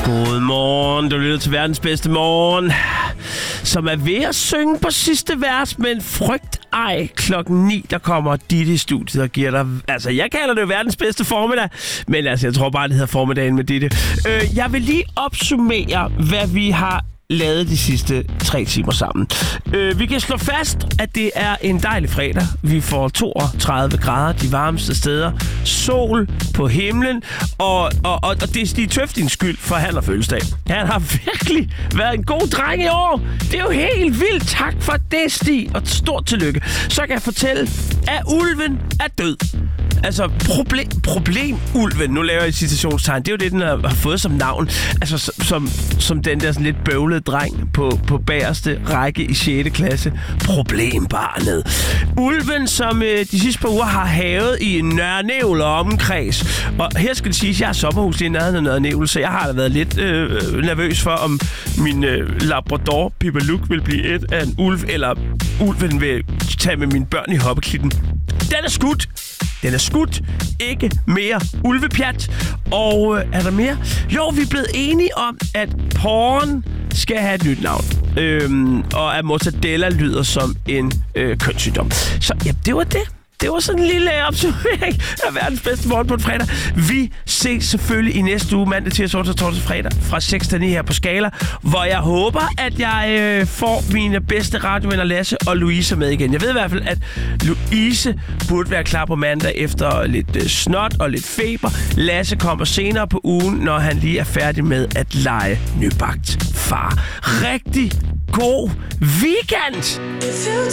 Godmorgen, du lytter til verdens bedste morgen, som er ved at synge på sidste vers, men frygt ej. 9:00, der kommer Ditte i studiet og giver dig... Altså, jeg kalder det verdens bedste formiddag, men altså, jeg tror bare, det hedder formiddagen med Ditte. Jeg vil lige opsummere, hvad vi har lavet de sidste 3 timer sammen. Vi kan slå fast, at det er en dejlig fredag. Vi får 32 grader, de varmeste steder. Sol på himlen. Og det er Stig Tøftins skyld, for han har fødselsdag. Han har virkelig været en god dreng i år. Det er jo helt vildt. Tak for det, Stig. Og stort tillykke. Så kan jeg fortælle, at ulven er død. Altså, problem-ulven, nu laver jeg et citationstegn, det er jo det, den har fået som navn. Altså, som den der sådan lidt bøvlede dreng på bagerste række i 6. klasse. Problembarnet. Ulven, som de sidste par uger har havet i Nørre Nævl og omkreds. Og her skal det siges, at jeg har sommerhus lige i nærheden af Nørre Nævl, så jeg har da været lidt nervøs for, om min labrador Pipaluk vil blive et af en ulv, eller ulven vil tage med mine børn i hoppeklitten. Den er skudt! Den er skudt. Ikke mere ulvepjat. Og er der mere? Jo, vi er blevet enige om, at porn skal have et nyt navn. Og at mortadella lyder som en kønssygdom. Så ja, det var det. Det var sådan en lille opsummering af verdens bedste morgen på en fredag. Vi ses selvfølgelig i næste uge, mandag, tirsdag, onsdag, torsdag, fredag, fra 6 til 9 her på Skala, hvor jeg håber, at jeg får mine bedste radiovenner Lasse og Louise med igen. Jeg ved i hvert fald, at Louise burde være klar på mandag efter lidt snot og lidt feber. Lasse kommer senere på ugen, når han lige er færdig med at lege nybagt far. Rigtig god weekend!